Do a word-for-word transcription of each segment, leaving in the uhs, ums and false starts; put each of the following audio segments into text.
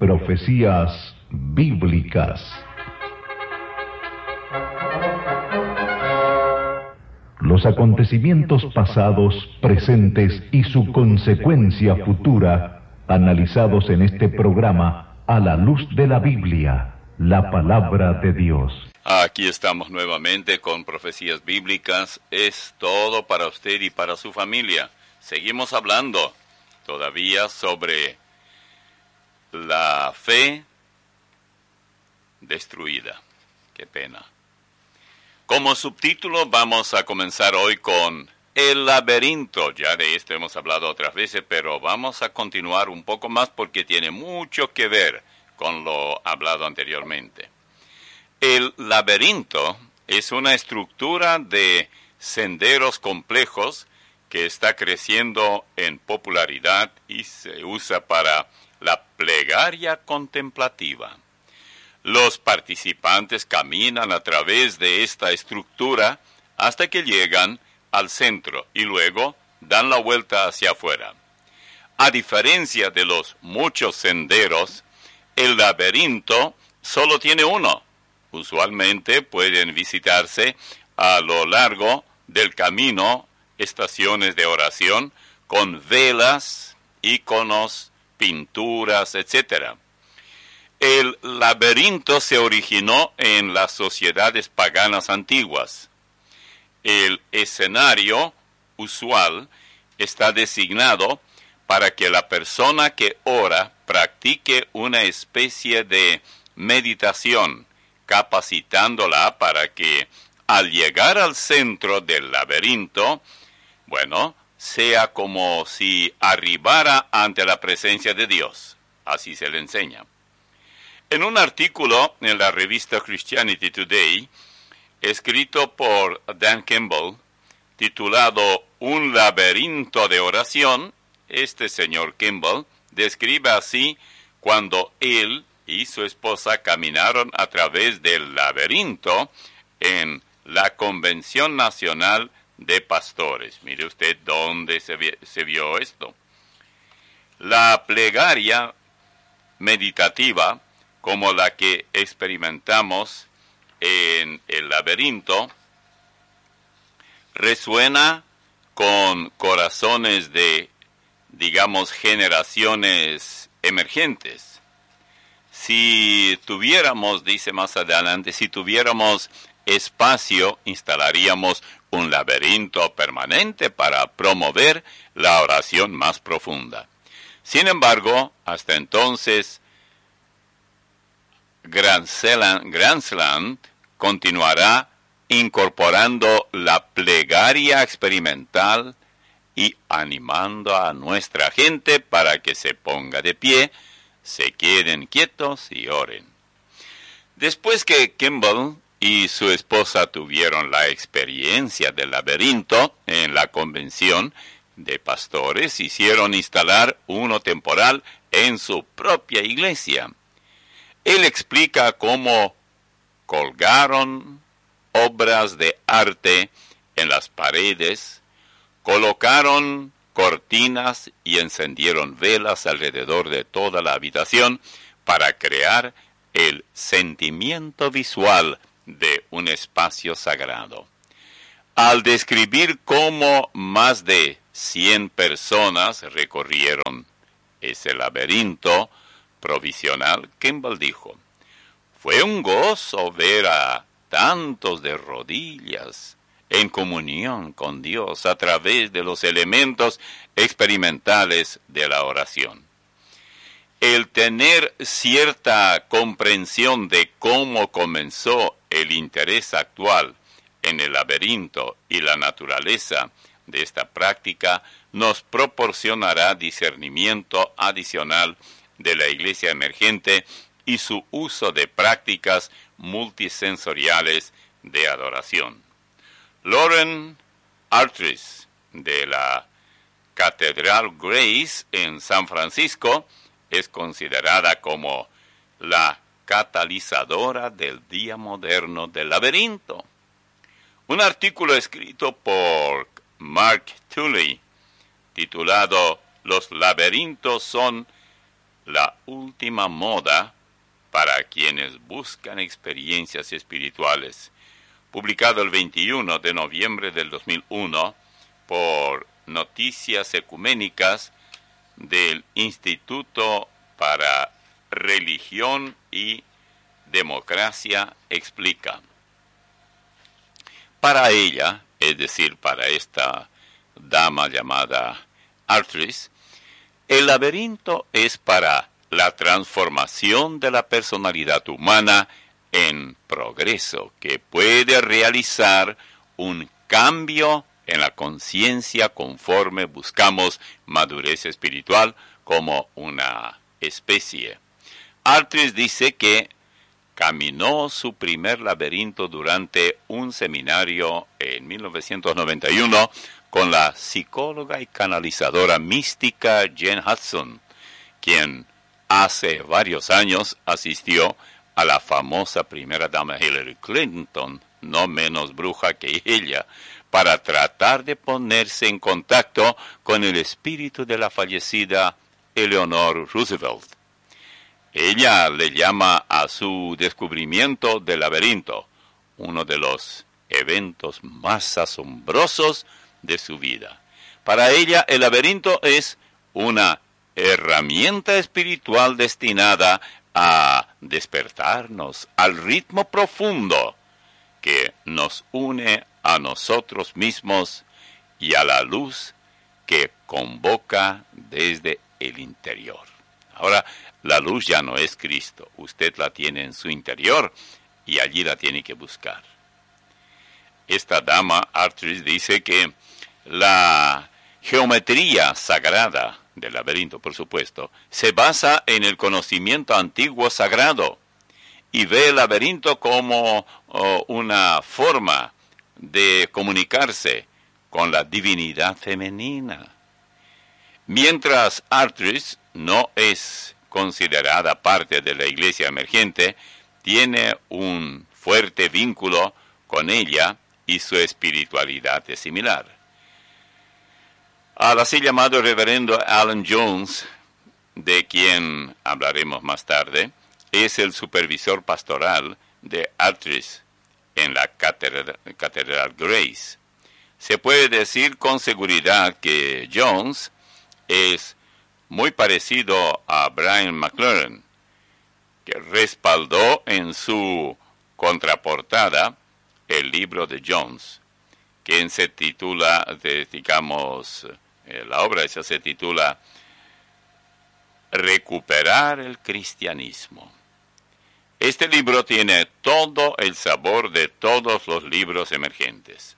Profecías bíblicas. Los acontecimientos pasados, presentes y su consecuencia futura, analizados en este programa a la luz de la Biblia, la palabra de Dios. Aquí estamos nuevamente con Profecías Bíblicas. Es todo para usted y para su familia. Seguimos hablando todavía sobre la fe destruida. Qué pena. Como subtítulo vamos a comenzar hoy con El laberinto. Ya de esto hemos hablado otras veces, pero vamos a continuar un poco más porque tiene mucho que ver con lo hablado anteriormente. El laberinto es una estructura de senderos complejos que está creciendo en popularidad y se usa para la plegaria contemplativa. Los participantes caminan a través de esta estructura hasta que llegan al centro y luego dan la vuelta hacia afuera. A diferencia de los muchos senderos, el laberinto solo tiene uno. Usualmente pueden visitarse a lo largo del camino estaciones de oración con velas, íconos, pinturas, etcétera. El laberinto se originó en las sociedades paganas antiguas. El escenario usual está designado para que la persona que ora practique una especie de meditación, capacitándola para que al llegar al centro del laberinto, bueno, sea como si arribara ante la presencia de Dios. Así se le enseña. En un artículo en la revista Christianity Today, escrito por Dan Kimball, titulado Un laberinto de oración, este señor Kimball describe así cuando él y su esposa caminaron a través del laberinto en la Convención Nacional de Pastores. Mire usted dónde se, vi- se vio esto. La plegaria meditativa, como la que experimentamos en el laberinto, resuena con corazones de, digamos, generaciones emergentes. Si tuviéramos, dice más adelante, si tuviéramos espacio, instalaríamos un laberinto permanente para promover la oración más profunda. Sin embargo, hasta entonces, Graceland, Graceland continuará incorporando la plegaria experimental y animando a nuestra gente para que se ponga de pie, se queden quietos y oren. Después que Kimball y su esposa tuvieron la experiencia del laberinto en la convención de pastores, hicieron instalar uno temporal en su propia iglesia. Él explica cómo colgaron obras de arte en las paredes, colocaron cortinas y encendieron velas alrededor de toda la habitación para crear el sentimiento visual de un espacio sagrado. Al describir cómo más de cien personas recorrieron ese laberinto provisional, Kimball dijo: fue un gozo ver a tantos de rodillas en comunión con Dios a través de los elementos experimentales de la oración. El tener cierta comprensión de cómo comenzó el interés actual en el laberinto y la naturaleza de esta práctica nos proporcionará discernimiento adicional de la iglesia emergente y su uso de prácticas multisensoriales de adoración. Lauren Artris, de la Catedral Grace en San Francisco, es considerada como la catalizadora del día moderno del laberinto. Un artículo escrito por Mark Tully, titulado Los laberintos son la última moda para quienes buscan experiencias espirituales, publicado el veintiuno de noviembre del dos mil uno por Noticias Ecuménicas del Instituto para Religión y Democracia Explica. Para ella, es decir, para esta dama llamada Artris, el laberinto es para la transformación de la personalidad humana en progreso, que puede realizar un cambio en la conciencia conforme buscamos madurez espiritual como una especie. Artris dice que caminó su primer laberinto durante un seminario en mil novecientos noventa y uno con la psicóloga y canalizadora mística Jen Hudson, quien hace varios años asistió a la famosa primera dama Hillary Clinton, no menos bruja que ella, para tratar de ponerse en contacto con el espíritu de la fallecida Eleanor Roosevelt. Ella le llama a su descubrimiento del laberinto uno de los eventos más asombrosos de su vida. Para ella, el laberinto es una herramienta espiritual destinada a despertarnos al ritmo profundo que nos une a nosotros mismos y a la luz que convoca desde el interior. Ahora, la luz ya no es Cristo, usted la tiene en su interior y allí la tiene que buscar. Esta dama, Artris, dice que la geometría sagrada del laberinto, por supuesto, se basa en el conocimiento antiguo sagrado y ve el laberinto como oh, una forma de comunicarse con la divinidad femenina. Mientras Artris no es considerada parte de la iglesia emergente, tiene un fuerte vínculo con ella y su espiritualidad es similar. Al así llamado reverendo Alan Jones, de quien hablaremos más tarde, es el supervisor pastoral de Artris en la Catedral, Catedral Grace. Se puede decir con seguridad que Jones es muy parecido a Brian McLaren, que respaldó en su contraportada el libro de Jones, que se titula, de, digamos, eh, la obra esa se titula Recuperar el cristianismo. Este libro tiene todo el sabor de todos los libros emergentes.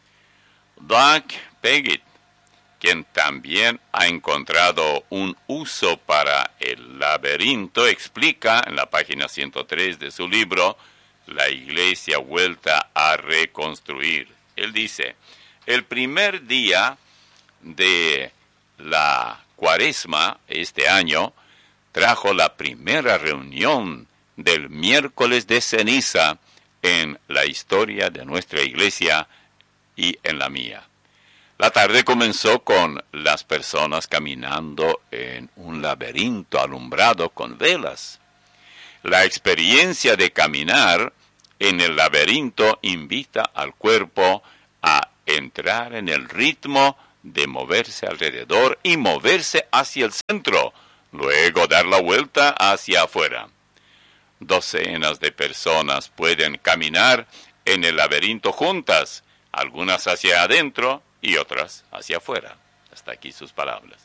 Doug Pagitt, quien también ha encontrado un uso para el laberinto, explica en la página ciento tres de su libro La Iglesia vuelta a reconstruir. Él dice, el primer día de la Cuaresma este año trajo la primera reunión del miércoles de ceniza en la historia de nuestra iglesia y en la mía. La tarde comenzó con las personas caminando en un laberinto alumbrado con velas. La experiencia de caminar en el laberinto invita al cuerpo a entrar en el ritmo de moverse alrededor y moverse hacia el centro, luego dar la vuelta hacia afuera. Docenas de personas pueden caminar en el laberinto juntas, algunas hacia adentro y otras hacia afuera. Hasta aquí sus palabras.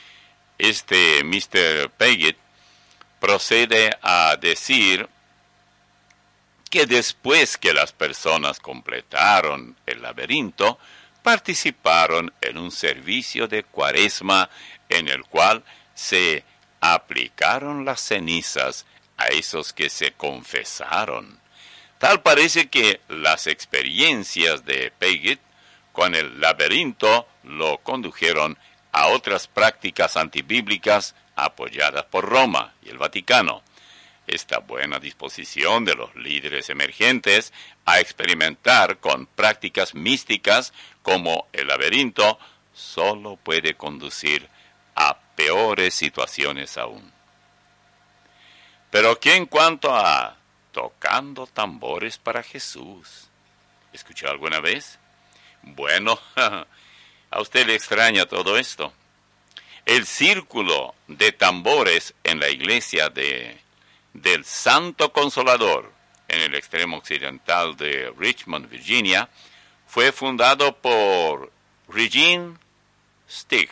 Este mister Pagitt procede a decir que después que las personas completaron el laberinto, participaron en un servicio de Cuaresma en el cual se aplicaron las cenizas a esos que se confesaron. Tal parece que las experiencias de Pagitt con el laberinto lo condujeron a otras prácticas antibíblicas apoyadas por Roma y el Vaticano. Esta buena disposición de los líderes emergentes a experimentar con prácticas místicas como el laberinto solo puede conducir a peores situaciones aún. Pero ¿qué en cuanto a tocando tambores para Jesús? ¿Escuchó alguna vez? Bueno, a usted le extraña todo esto. El círculo de tambores en la iglesia de, del Santo Consolador, en el extremo occidental de Richmond, Virginia, fue fundado por Regine Stig.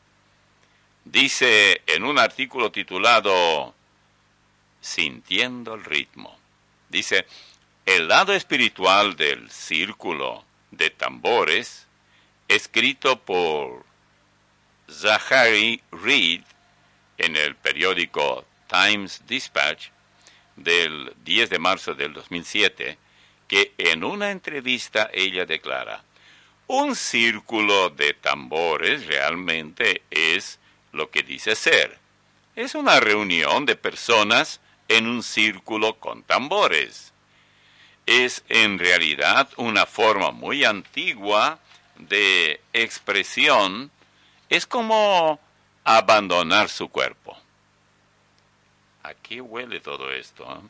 Dice en un artículo titulado Sintiendo el ritmo, dice, el lado espiritual del círculo de tambores, escrito por Zachary Reed en el periódico Times Dispatch del diez de marzo del dos mil siete, que en una entrevista ella declara, un círculo de tambores realmente es lo que dice ser. Es una reunión de personas en un círculo con tambores. Es en realidad una forma muy antigua de expresión. Es como abandonar su cuerpo. ¿A qué huele todo esto? ¿Eh?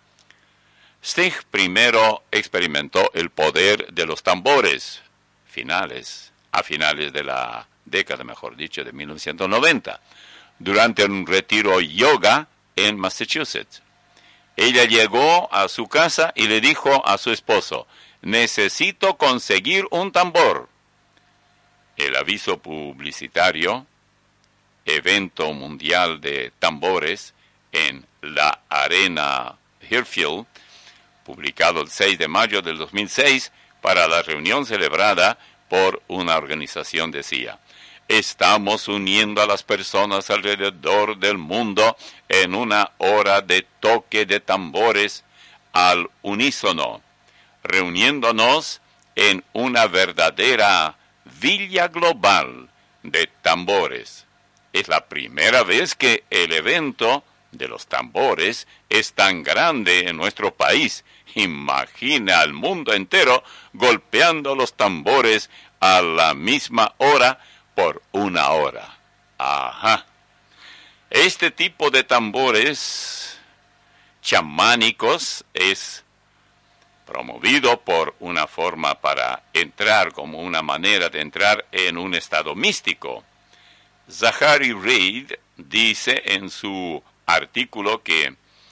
Stig primero experimentó el poder de los tambores finales, a finales de la década, mejor dicho, de mil novecientos noventa, durante un retiro yoga en Massachusetts. Ella llegó a su casa y le dijo a su esposo, necesito conseguir un tambor. El aviso publicitario, evento mundial de tambores en la Arena Hirfield, publicado el seis de mayo del dos mil seis, para la reunión celebrada por una organización, decía, estamos uniendo a las personas alrededor del mundo en una hora de toque de tambores al unísono, reuniéndonos en una verdadera villa global de tambores. Es la primera vez que el evento de los tambores es tan grande en nuestro país. Imagina al mundo entero golpeando los tambores a la misma hora por una hora. Ajá. Este tipo de tambores chamánicos es promovido por una forma para entrar, como una manera de entrar en un estado místico. Zachary Reed dice en su artículo que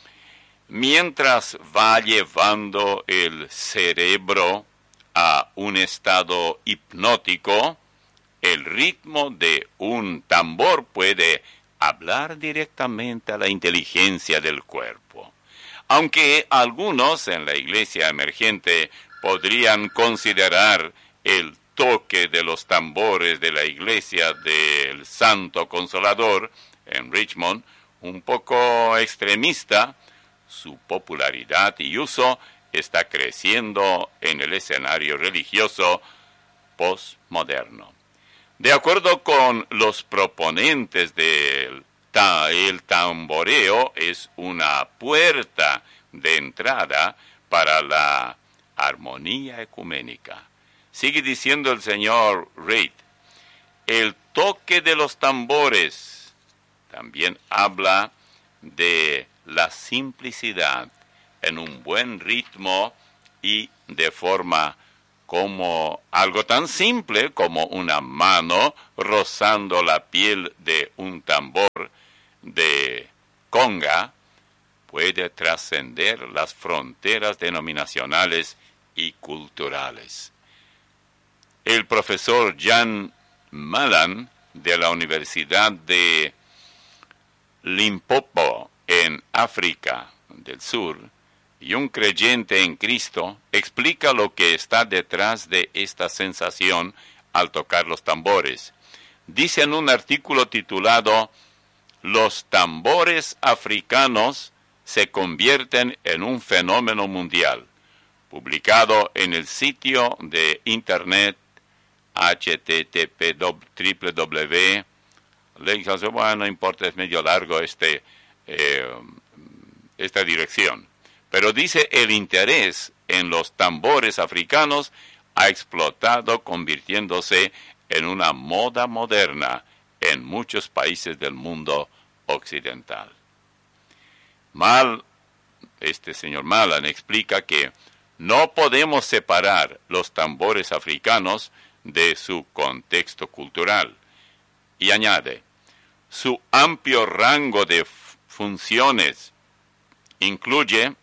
mientras va llevando el cerebro a un estado hipnótico, el ritmo de un tambor puede hablar directamente a la inteligencia del cuerpo. Aunque algunos en la iglesia emergente podrían considerar el toque de los tambores de la iglesia del Santo Consolador en Richmond un poco extremista, su popularidad y uso está creciendo en el escenario religioso postmoderno. De acuerdo con los proponentes del ta, el tamboreo es una puerta de entrada para la armonía ecuménica. Sigue diciendo el señor Reid, el toque de los tambores también habla de la simplicidad en un buen ritmo y de forma como algo tan simple como una mano rozando la piel de un tambor de conga puede trascender las fronteras denominacionales y culturales. El profesor Jan Malan de la Universidad de Limpopo en África del Sur y un creyente en Cristo explica lo que está detrás de esta sensación al tocar los tambores. Dice en un artículo titulado Los tambores africanos se convierten en un fenómeno mundial, publicado en el sitio de internet H T T P doble u bueno, no importa, es medio largo este, eh, esta dirección. Pero dice, el interés en los tambores africanos ha explotado, convirtiéndose en una moda moderna en muchos países del mundo occidental. Mal, este señor Malan explica que no podemos separar los tambores africanos de su contexto cultural. Y añade, su amplio rango de funciones incluye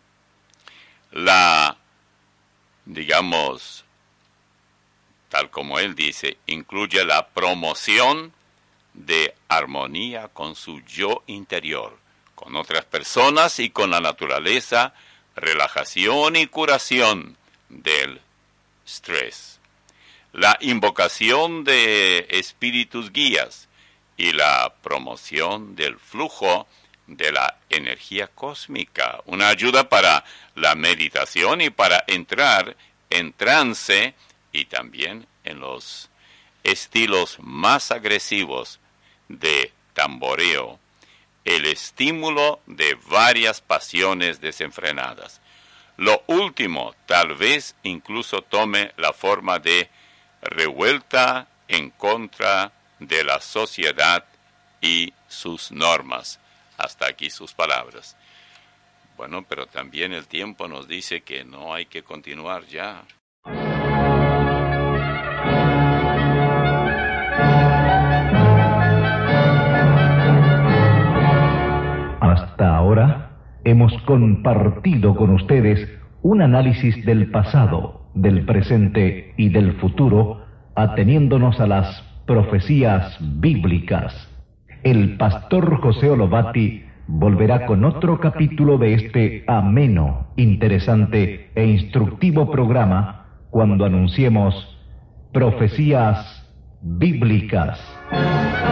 la, digamos, tal como él dice, incluye la promoción de armonía con su yo interior, con otras personas y con la naturaleza, relajación y curación del estrés, la invocación de espíritus guías y la promoción del flujo de la energía cósmica, una ayuda para la meditación y para entrar en trance y también en los estilos más agresivos de tamboreo, el estímulo de varias pasiones desenfrenadas. Lo último tal vez incluso tome la forma de revuelta en contra de la sociedad y sus normas. Hasta aquí sus palabras. Bueno, pero también el tiempo nos dice que no hay que continuar ya. Hasta ahora hemos compartido con ustedes un análisis del pasado, del presente y del futuro, ateniéndonos a las profecías bíblicas. El pastor José Olobati volverá con otro capítulo de este ameno, interesante e instructivo programa cuando anunciemos profecías bíblicas.